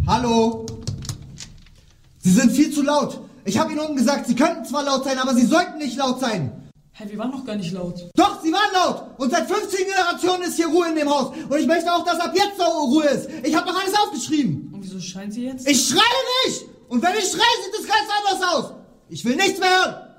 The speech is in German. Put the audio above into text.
Hallo? Sie sind viel zu laut. Ich habe Ihnen unten gesagt, Sie könnten zwar laut sein, aber Sie sollten nicht laut sein. Hä, wir waren noch gar nicht laut. Doch, Sie waren laut. Und seit 15 Generationen ist hier Ruhe in dem Haus. Und ich möchte auch, dass ab jetzt so Ruhe ist. Ich habe doch alles aufgeschrieben. Und wieso scheint sie jetzt? Ich schreie nicht. Und wenn ich schreie, sieht es ganz anders aus. Ich will nichts mehr hören.